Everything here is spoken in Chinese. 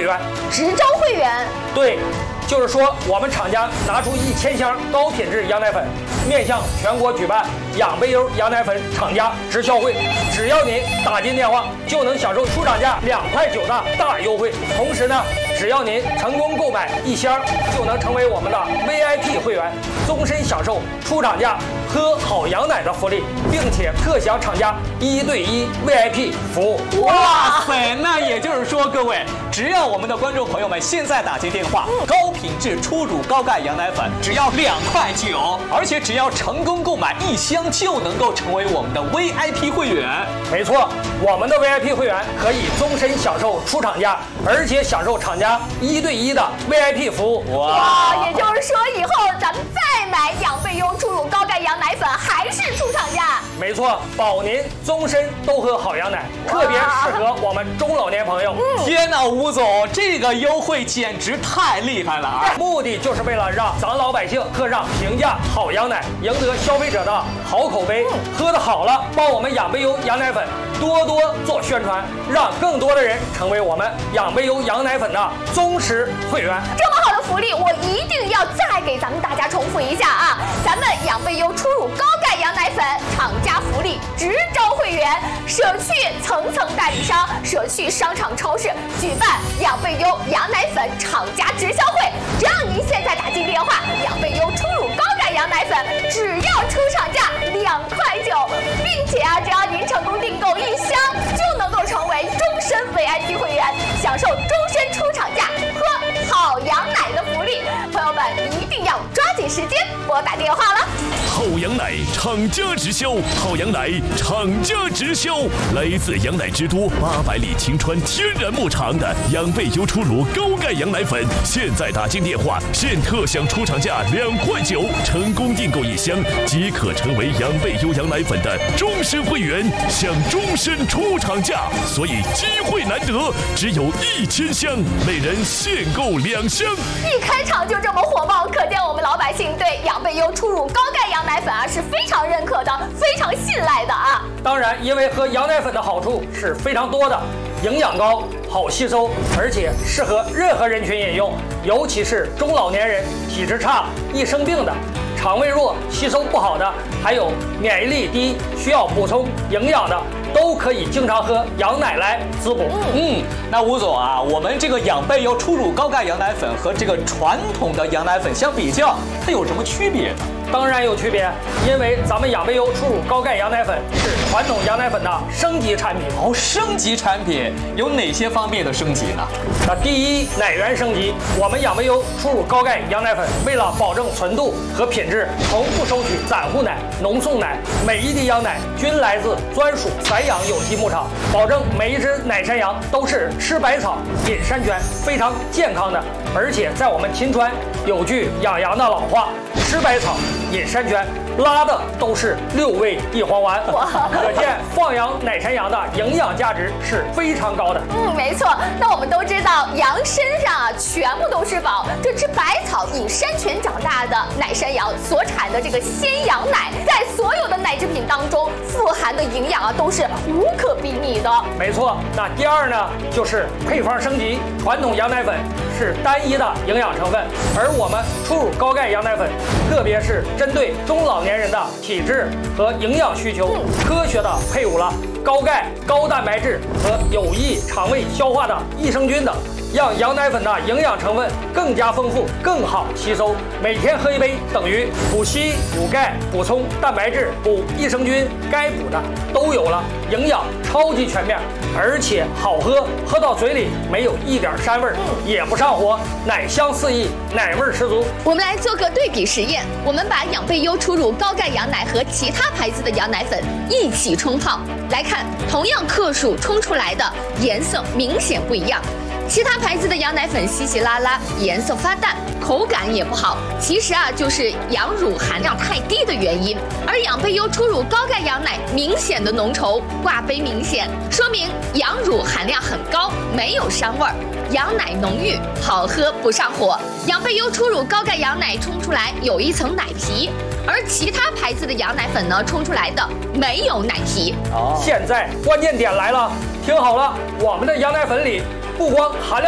员。 直招会员？ 对，就是说我们厂家拿出1000箱高品质羊奶粉，面向全国举办养贝优羊奶粉厂家直销会，只要您打进电话，就能享受出厂价2.9块的大优惠。同时呢，只要您成功购买1箱，就能成为我们的 VIP 会员，终身享受出厂价喝好羊奶的福利，并且特享厂家1对1 VIP 服务。 哇塞，那也就是说，各位，只要我们的观众朋友们现在打进电话，高品质初乳高钙羊奶粉只要2.9块，而且只要成功购买1箱，就能够成为我们的 VIP 会员。 没错，我们的 VIP 会员可以终身享受出厂价，而且享受厂家1对1的 VIP 服务。 哇，也就是说以后咱们再买养贝优初乳高钙羊奶粉还是出厂价。 没错，保您终身都喝好羊奶，特别适合我们中老年朋友。 天哪，吴总，这个优惠简直太厉害了啊！ 目的就是为了让咱老百姓喝上平价好羊奶，赢得消费者的好口碑。喝得好了，帮我们养贝优羊奶粉多多做宣传，让更多的人成为我们养贝优羊奶粉的忠实会员。 这么好的福利，我一定要再给咱们大家重复一下啊！咱们养贝优初乳高钙羊奶粉厂家福利直招会员，舍去层层代理商，舍去商场超市，举办养贝优羊奶粉厂家直销会。只要您现在打进电话，养贝优初乳高钙羊奶粉只要出厂价2.9块，并且只要您成功订购1箱，就能够成为终身 VIP 会员，享受终身出厂价喝好羊奶的福利。朋友们一定要抓紧时间拨打电话了。 好羊奶厂家直销，好羊奶厂家直销，来自羊奶之都800里晴川天然牧场的养贝优初乳高钙羊奶粉，现在打进电话，现特享出厂价2.9块，成功订购1箱即可成为养贝优羊奶粉的终身会员，享终身出厂价。所以机会难得，只有1000箱，每人限购2箱。 一开场就这么火爆，可见我们老百姓对养贝优初乳高钙羊奶粉是非常认可的，非常信赖的啊。 当然，因为喝羊奶粉的好处是非常多的，营养高，好吸收，而且适合任何人群饮用，尤其是中老年人、体质差、易生病的、肠胃弱、吸收不好的，还有免疫力低需要补充营养的，都可以经常喝羊奶来滋补。 那吴总啊，我们这个养贝优初乳高钙羊奶粉和这个传统的羊奶粉相比较，它有什么区别呢？ 当然有区别，因为咱们养贝优初乳高钙羊奶粉是传统羊奶粉的升级产品。 升级产品有哪些方面的升级呢？ 那第一，奶源升级。我们养贝优初乳高钙羊奶粉为了保证纯度和品质，从不收取散户奶、浓送奶，每一滴羊奶均来自专属散养有机牧场，保证每一只奶山羊都是吃百草、饮山泉，非常健康的。而且在我们秦川有句养羊的老话，吃百草饮山泉，拉的都是6味地黄丸，可见放养奶山羊的营养价值是非常高的。 没错。那我们都知道，羊身上全部都是宝，这吃百草饮山泉长大的奶山羊所产的这个鲜羊奶，在所有的奶制品当中富含的营养都是无可比拟的。 没错。那第二呢，就是配方升级。传统羊奶粉是单一的营养成分，而我们初乳高钙羊奶粉，特别是针对中老年人的体质和营养需求，科学的配伍了高钙、高蛋白质和有益肠胃消化的益生菌等，让羊奶粉的营养成分更加丰富，更好吸收。每天喝1杯，等于补硒、补钙、补充蛋白质、补益生菌，该补的都有了，营养超级全面，而且好喝，喝到嘴里没有一点膻味儿，也不上火，奶香四溢，奶味十足。 我们来做个对比实验，我们把养贝优初乳高钙羊奶和其他牌子的羊奶粉一起冲泡，来看同样克数冲出来的颜色明显不一样。其他牌子的羊奶粉稀稀拉拉，颜色发淡，口感也不好，其实就是羊乳含量太低的原因。而养贝优初乳高钙羊奶明显的浓稠，挂杯明显，说明羊乳含量很高，没有膻味儿，羊奶浓郁，好喝不上火。养贝优初乳高钙羊奶冲出来有一层奶皮，而其他牌子的羊奶粉呢，冲出来的没有奶皮。 现在关键点来了，听好了，我们的羊奶粉里不光含量